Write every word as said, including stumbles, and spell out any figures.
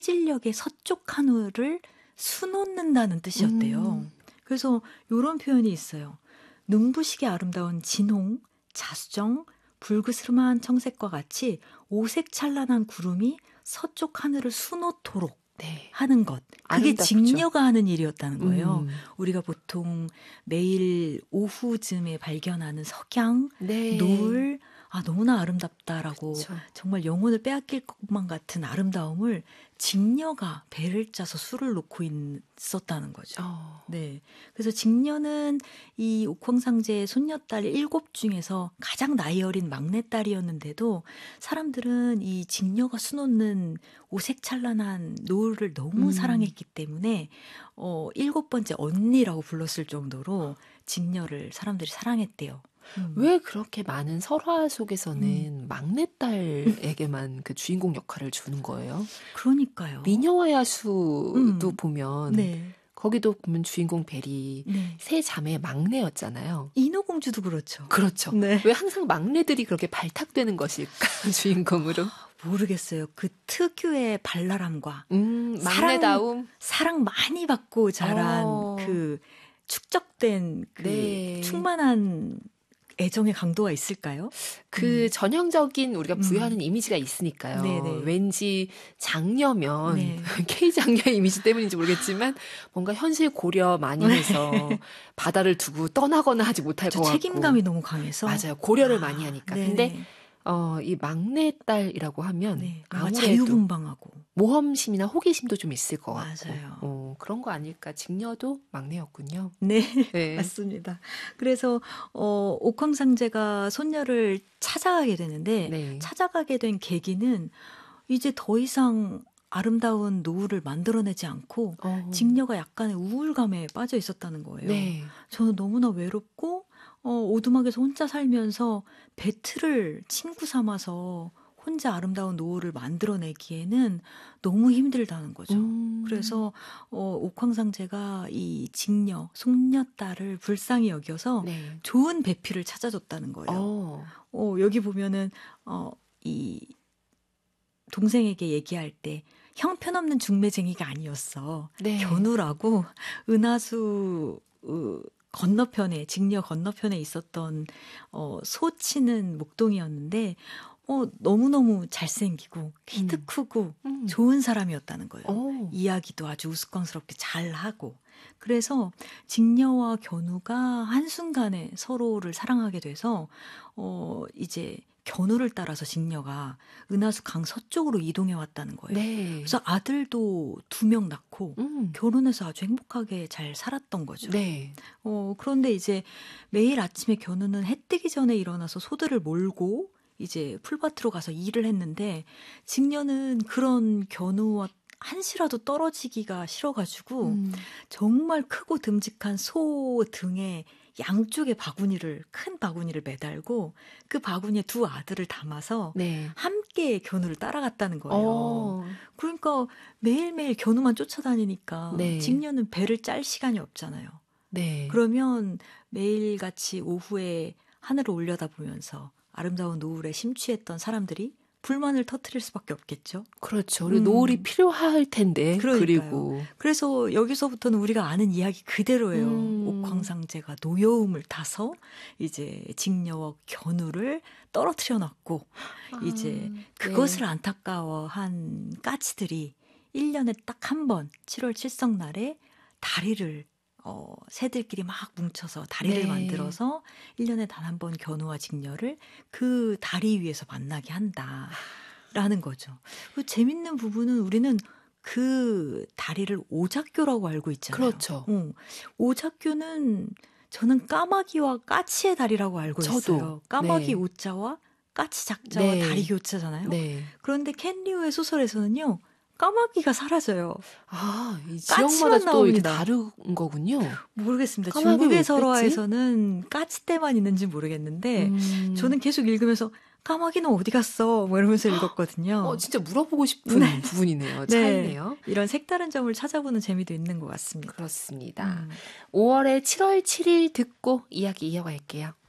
해질녘의 서쪽 하늘을 수놓는다는 뜻이었대요. 음. 그래서 이런 표현이 있어요. 눈부시게 아름다운 진홍, 자수정, 붉으스름한 청색과 같이 오색 찬란한 구름이 서쪽 하늘을 수놓도록 네. 하는 것. 그게 아름답죠. 직녀가 하는 일이었다는 거예요. 음. 우리가 보통 매일 오후쯤에 발견하는 석양, 네. 노을, 아 너무나 아름답다라고 그쵸. 정말 영혼을 빼앗길 것만 같은 아름다움을 직녀가 배를 짜서 술을 놓고 있었다는 거죠. 어. 네, 그래서 직녀는 이 옥황상제의 손녀딸 일곱 중에서 가장 나이 어린 막내딸이었는데도 사람들은 이 직녀가 수놓는 오색찬란한 노을을 너무 음. 사랑했기 때문에 어, 일곱 번째 언니라고 불렀을 정도로 직녀를 사람들이 사랑했대요. 음. 왜 그렇게 많은 설화 속에서는 막내딸에게만 그 주인공 역할을 주는 거예요? 그러니까요. 미녀와 야수도 음. 보면 네. 거기도 보면 주인공 벨이 네. 세 자매의 막내였잖아요. 인어공주도 그렇죠. 그렇죠. 네. 왜 항상 막내들이 그렇게 발탁되는 것일까? 주인공으로. 모르겠어요. 그 특유의 발랄함과 음, 사랑, 막내다움. 사랑 많이 받고 자란 어. 그 축적된 그 네. 충만한 애정의 강도가 있을까요? 그 음. 전형적인 우리가 부여하는 음. 이미지가 있으니까요. 네네. 왠지 장녀면 네. K장녀 이미지 때문인지 모르겠지만 뭔가 현실 고려 많이 해서 바다를 두고 떠나거나 하지 못할 저 것 같고. 책임감이 너무 강해서. 맞아요. 고려를 아, 많이 하니까. 네네. 근데 어, 이 막내딸이라고 하면 네. 뭔가 아무래도 자유분방하고. 모험심이나 호기심도 좀 있을 것 같고. 맞아요. 어, 그런 거 아닐까. 직녀도 막내였군요. 네, 네. 맞습니다. 그래서 어, 옥황상제가 손녀를 찾아가게 되는데 네. 찾아가게 된 계기는 이제 더 이상 아름다운 노을을 만들어내지 않고 어. 직녀가 약간의 우울감에 빠져 있었다는 거예요. 네. 저는 너무나 외롭고 어, 오두막에서 혼자 살면서 배틀을 친구 삼아서 혼자 아름다운 노을을 만들어내기에는 너무 힘들다는 거죠. 음. 그래서 어, 옥황상제가 이 직녀, 손녀딸을 불쌍히 여겨서 네. 좋은 배필을 찾아줬다는 거예요. 어. 어, 여기 보면은 어, 이 동생에게 얘기할 때 형편없는 중매쟁이가 아니었어. 네. 견우라고 은하수 어, 건너편에 직녀 건너편에 있었던 어, 소 치는 목동이었는데 어, 너무너무 잘생기고 키도 음. 크고 음. 좋은 사람이었다는 거예요. 오. 이야기도 아주 우스꽝스럽게 잘하고. 그래서 직녀와 견우가 한순간에 서로를 사랑하게 돼서 어, 이제 견우를 따라서 직녀가 은하수 강 서쪽으로 이동해 왔다는 거예요. 네. 그래서 아들도 두 명 낳고 음. 결혼해서 아주 행복하게 잘 살았던 거죠. 네. 어, 그런데 이제 매일 아침에 견우는 해 뜨기 전에 일어나서 소들을 몰고 이제 풀밭으로 가서 일을 했는데 직녀는 그런 견우와 한시라도 떨어지기가 싫어가지고 음. 정말 크고 듬직한 소 등에 양쪽에 바구니를 큰 바구니를 매달고 그 바구니에 두 아들을 담아서 네. 함께 견우를 따라갔다는 거예요. 어. 그러니까 매일매일 견우만 쫓아다니니까 네. 직녀는 배를 짤 시간이 없잖아요. 네. 그러면 매일같이 오후에 하늘을 올려다보면서 아름다운 노을에 심취했던 사람들이 불만을 터뜨릴 수밖에 없겠죠. 그렇죠. 우리 음. 노을이 필요할 텐데. 그러니까요. 그리고 그래서 여기서부터는 우리가 아는 이야기 그대로예요. 음. 옥황상제가 노여움을 타서 이제 직녀와 견우를 떨어뜨려 놨고 아, 이제 네. 그것을 안타까워한 까치들이 일 년에 딱 한 번 칠월 칠성날에 다리를 어, 새들끼리 막 뭉쳐서 다리를 네. 만들어서 일 년에 단 한 번 견우와 직녀를 그 다리 위에서 만나게 한다라는 거죠. 그 재밌는 부분은 우리는 그 다리를 오작교라고 알고 있잖아요. 그렇죠. 어, 오작교는 저는 까마귀와 까치의 다리라고 알고 저도. 있어요. 까마귀 네. 오자와 까치 작자와 네. 다리 교자잖아요. 네. 그런데 캔리우의 소설에서는요. 까마귀가 사라져요. 아, 이 까치만 지역마다 또 이게 나옵니다. 다른 거군요. 모르겠습니다. 까마귀 왜 중국의 없겠지? 설화에서는 까치떼만 있는지 모르겠는데 음. 저는 계속 읽으면서 까마귀는 어디 갔어? 뭐 이러면서 읽었거든요. 어, 진짜 물어보고 싶은 네. 부분이네요. 네. 차이네요. 이런 색다른 점을 찾아보는 재미도 있는 것 같습니다. 그렇습니다. 음. 오월의 칠월 칠일 듣고 이야기 이어갈게요.